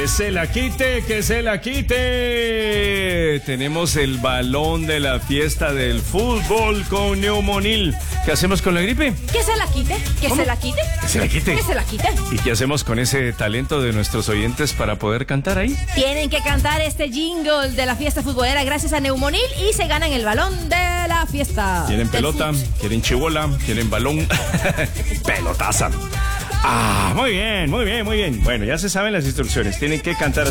Que se la quite, que se la quite. Tenemos el balón de la fiesta del fútbol con Neumonil. ¿Qué hacemos con la gripe? Que se la quite, que ¿Cómo? se la quite. Que se la quite. Que se la quite. ¿Y qué hacemos con ese talento de nuestros oyentes para poder cantar ahí? Tienen que cantar este jingle de la fiesta futbolera gracias a Neumonil y se ganan el balón de la fiesta. ¿Quieren del pelota? fut. ¿Quieren chibola? ¿Quieren balón? Pelotaza. Ah, muy bien, muy bien, muy bien. Bueno, ya se saben las instrucciones. Tienen que cantar